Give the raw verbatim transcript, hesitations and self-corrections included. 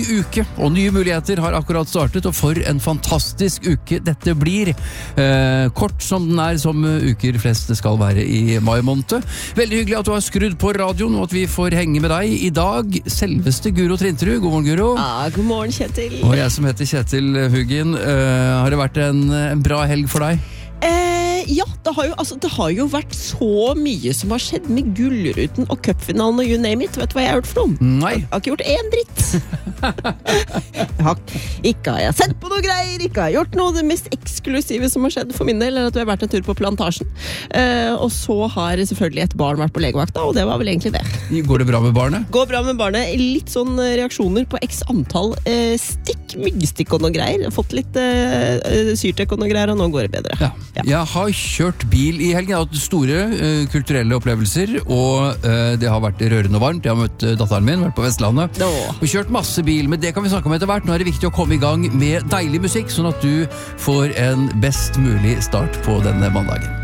uke, og nye muligheter har akkurat startet, og for en fantastisk uke dette blir. Eh, kort som den er, som uker flest skal være i mai måned. Veldig hyggelig at du har skrudd på radioen, og at vi får henge med deg i dag. Selveste Guro Trinterud. God morgen, Guro. Ja, god morgen, Kjetil. Og jeg som heter Kjetil Hugin. Eh, har det vært en, en bra helg for deg? Eh, ja, det har, jo, altså, det har jo vært så mye som har skjedd med Gullruten og cupfinalen og you name it. Vet du hva jeg har gjort for noe? Nei. Jeg har ikke gjort én dritt. jeg har, ikke har jeg sett på noe greier, ikke har jeg gjort noe. Det mest eksklusive som har skjedd for min del er at vi har vært en tur på plantasjen. Eh, og så har selvfølgelig et barn vært på legevakta, og det var vel egentlig det. Går det bra med barnet? Går bra med barnet. Litt sånn reaksjoner på x antall eh, stikk, myggstikk og noe greier. Jeg har fått litt eh, syrtek og noe greier, og nå går det bedre. Ja. Ja. Jeg har kjørt bil i helgen. Jeg har hatt store uh, kulturelle opplevelser, og uh, det har vært rørende og varmt. Jeg har møtt uh, datteren min, vært på Vestlandet, Åh. og kjørt masse bil, men det kan vi snakke om etter hvert. Nå er det viktig å komme i gang med deilig musikk, sånn at du får en best mulig start på denne mandagen.